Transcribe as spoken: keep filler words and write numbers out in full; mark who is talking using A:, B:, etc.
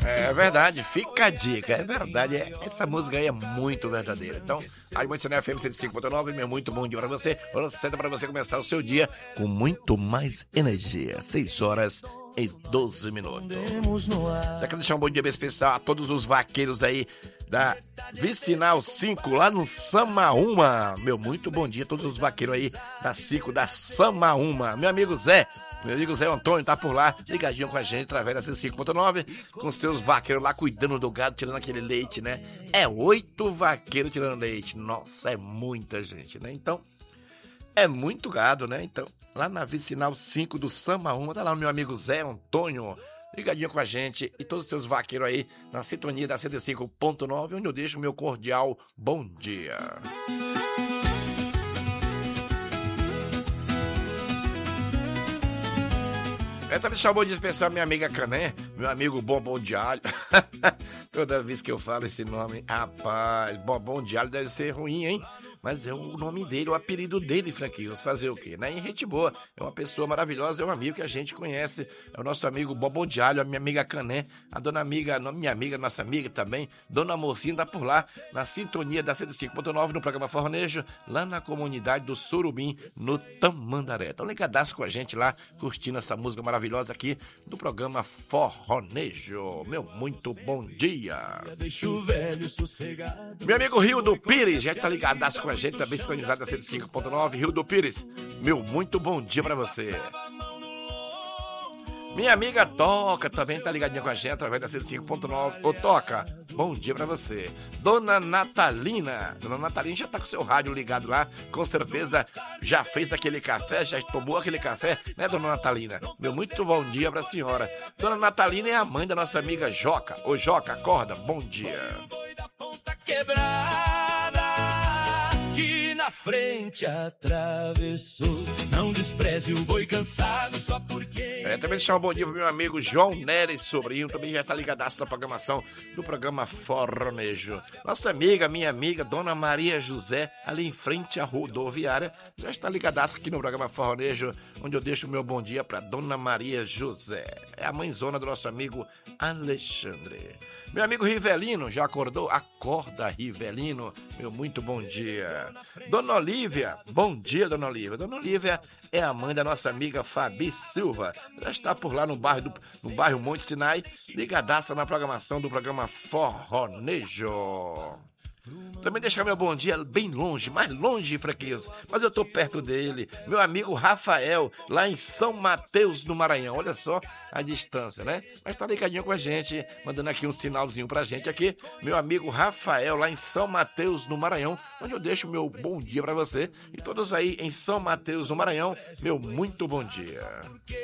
A: É verdade, fica a dica, é verdade, é, essa música aí é muito verdadeira. Então, aí Mantiné F M cento e cinco ponto nove, meu muito bom dia pra você, senta pra você começar o seu dia com muito mais energia, seis horas e doze minutos. Já quero deixar um bom dia bem especial a todos os vaqueiros aí da Vicinal cinco, lá no Samaúma. Meu muito bom dia a todos os vaqueiros aí da cinco, da Samaúma. Meu amigo Zé, meu amigo Zé Antônio tá por lá, ligadinho com a gente através da cento e cinco ponto nove, com seus vaqueiros lá cuidando do gado, tirando aquele leite, né? É oito vaqueiros tirando leite. Nossa, é muita gente, né? Então, é muito gado, né? Então, lá na Vicinal cinco do Samaúma, tá lá o meu amigo Zé Antônio, ligadinho com a gente e todos os seus vaqueiros aí na sintonia da cento e cinco ponto nove, onde eu deixo o meu cordial bom dia. Eu também deixar um bom dia especial minha amiga Cané, meu amigo Bombom de Alho. Toda vez que eu falo esse nome, rapaz, Bombom de Alho deve ser ruim, hein? Mas é o nome dele, o apelido dele, Franquinhos, fazer o quê, né? Em gente boa, é uma pessoa maravilhosa, é um amigo que a gente conhece, é o nosso amigo Bombom de Alho, a minha amiga Cané, a dona amiga, a minha amiga, nossa amiga também, dona Mocinha, tá por lá, na sintonia da cento e cinco ponto nove, no programa Forronejo, lá na comunidade do Surubim, no Tamandaré. Então ligadaço com a gente lá, curtindo essa música maravilhosa aqui do programa Forronejo. Meu muito bom dia. Meu amigo Rio do Pires, já tá ligadaço com a gente, também sintonizado na cento e cinco ponto nove, Rio do Pires. Meu muito bom dia pra você. Minha amiga Toca também tá ligadinha com a gente através da cento e cinco ponto nove. Ô Toca, bom dia pra você. Dona Natalina, Dona Natalina já tá com seu rádio ligado lá, com certeza já fez daquele café, já tomou aquele café, né, Dona Natalina? Meu muito bom dia pra senhora. Dona Natalina é a mãe da nossa amiga Joca. Ô Joca, acorda, bom dia. Que na frente atravessou, não despreze o boi cansado só porque... É, também deixar um bom dia pro meu amigo João Nery Sobrinho, também já tá ligadaço na programação do programa Forronejo. Nossa amiga, minha amiga, Dona Maria José, ali em frente à rodoviária, já está ligadaço aqui no programa Forronejo, onde eu deixo o meu bom dia pra Dona Maria José. É a mãezona do nosso amigo Alexandre. Meu amigo Rivelino, já acordou? Acorda, Rivelino, meu muito bom dia. Dona Olívia, bom dia, Dona Olívia. Dona Olívia é a mãe da nossa amiga Fabi Silva. Já está por lá no bairro, do, no bairro Monte Sinai, ligadaça na programação do programa Forronejo. Também deixar meu bom dia bem longe, mais longe, Franquinhos, mas eu tô perto dele, meu amigo Rafael, lá em São Mateus, no Maranhão. Olha só a distância, né? Mas tá ligadinho com a gente, mandando aqui um sinalzinho pra gente aqui, meu amigo Rafael, lá em São Mateus, no Maranhão, onde eu deixo meu bom dia pra você e todos aí em São Mateus, no Maranhão, meu muito bom dia.